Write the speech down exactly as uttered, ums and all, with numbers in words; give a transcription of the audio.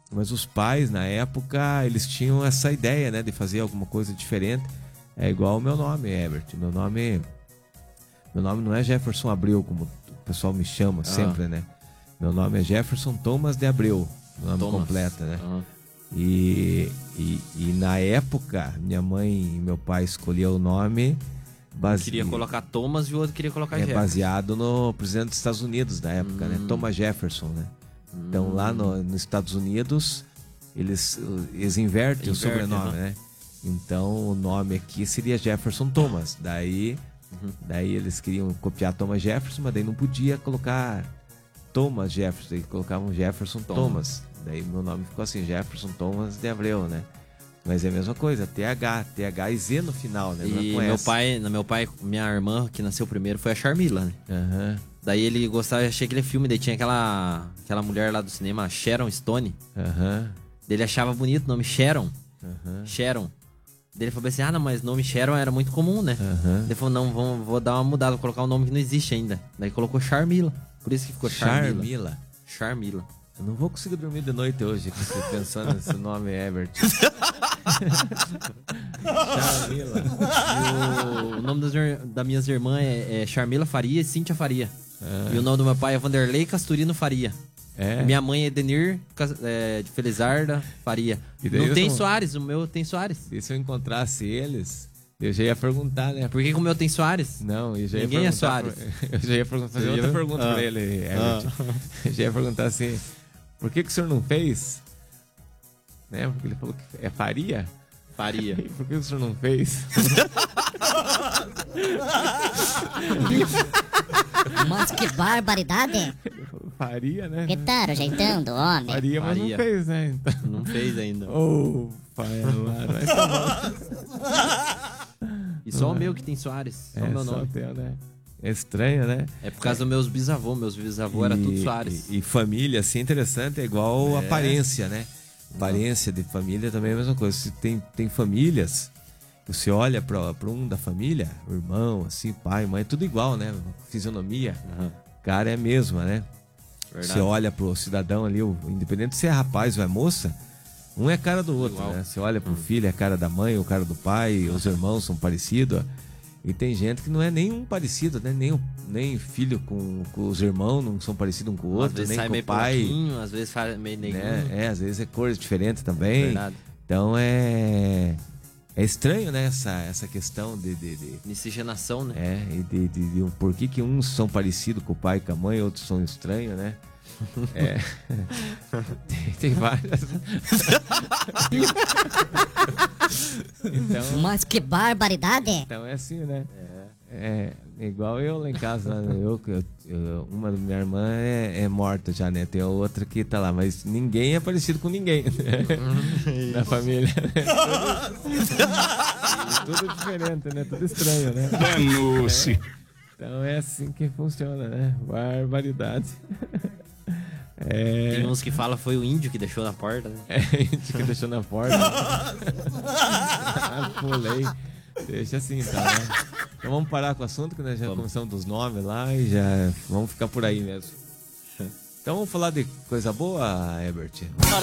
Mas os pais, na época, eles tinham essa ideia, né, de fazer alguma coisa diferente. É igual o meu nome, Herbert. Meu nome, meu nome não é Jefferson Abreu, como o pessoal me chama sempre, ah. né? Meu nome é Jefferson Thomas de Abreu, o nome Thomas. completo, né? Ah. E, e, e na época, minha mãe e meu pai escolheram o nome... Base... Um queria colocar Thomas e o outro queria colocar é, Jefferson. Baseado no presidente dos Estados Unidos da época, hum. né? Thomas Jefferson, né? Hum. Então lá no, nos Estados Unidos eles, eles invertem Inverte, o sobrenome, né? Então o nome aqui seria Jefferson Thomas. Daí, uhum. daí eles queriam copiar Thomas Jefferson, mas daí não podia colocar Thomas Jefferson, eles colocavam Jefferson Thomas. Thomas. Daí meu nome ficou assim, Jefferson Thomas de Abreu, né? Mas é a mesma coisa, T H, T H e Z no final, né? E não é meu pai, meu pai, minha irmã que nasceu primeiro foi a Charmila, né? Uhum. Daí ele gostava, achei aquele filme, daí tinha aquela, aquela mulher lá do cinema, Sharon Stone. Uhum. Daí ele achava bonito o nome Sharon. Uhum. Sharon. Daí ele falou assim, ah, não, mas o nome Sharon era muito comum, né? Uhum. Daí ele falou, não, vou, vou dar uma mudada, vou colocar um nome que não existe ainda. Daí colocou Charmila. Por isso que ficou Charmila. Charmila. Charmila. Eu não vou conseguir dormir de noite hoje pensando nesse nome, Herbert. Charmila. O, o nome das, das minhas irmãs é, é Charmila Faria e Cíntia Faria. Ah. E o nome do meu pai é Vanderlei Casturino Faria. É. Minha mãe é Denir é, de Felizarda Faria. Não tem não... Soares, o meu tem Soares. E se eu encontrasse eles, eu já ia perguntar, né? Por que, que o meu tem Soares? Não, eu já ia Ninguém é Soares. Pra... Eu já ia fazer outra ia... pergunta ah. pra ele, Herbert. Ah. Eu já ia perguntar assim, por que, que o senhor não fez? Né? Porque ele falou que é Faria. Faria. E por que o senhor não fez? Mas que barbaridade! Faria, né? Que tá ajeitando, homem. Faria, mas Faria. não fez, né? Então... Não fez ainda. Ô, oh, pai amado. Mas tá bom. E só o meu que tem Soares. Só é, o meu só nome. Teu, né? É estranho, né? É por causa é. dos meus bisavôs. Meus bisavôs eram tudo Soares. E, e família, assim, interessante, é igual é. aparência, né? Aparência de família também é a mesma coisa. Se tem, tem famílias, você olha pra, pra um da família, o irmão, assim, pai, mãe, tudo igual, né? Fisionomia, uhum. cara é a mesma, né? Verdade. Você olha pro cidadão ali, independente se é rapaz ou é moça, um é a cara do outro, igual. né? Você olha pro uhum. filho, é a cara da mãe, o cara do pai, uhum. os irmãos são parecidos. E tem gente que não é nenhum parecido, né? Nem, nem filho com, com os irmãos não são parecidos um com o outro, nem com o pai. Às vezes sai meio neguinho. Né? É, às vezes é cor diferente também. Verdade. Então é... É estranho, né? Essa, essa questão de... de, de miscigenação, né? É, e de, de, de, de por que que uns são parecidos com o pai e com a mãe, outros são estranhos, né? É. tem, tem várias. Então, mas que barbaridade! Então é assim, né? É, é igual eu lá em casa. Eu, eu, eu, uma da minha irmã é, é morta já, né? Tem a outra que tá lá, mas ninguém é parecido com ninguém, né? Na família. Tudo, tudo diferente, né? Tudo estranho, né? Danou-se. É, então é assim que funciona, né? Barbaridade. É... Tem uns que falam foi o índio que deixou na porta, né? É, índio que deixou na porta. Pulei. Deixa assim, tá, né? Então vamos parar com o assunto, que nós já vamos. começamos dos nomes lá e já vamos ficar por aí mesmo. Então vamos falar de coisa boa, Herbert?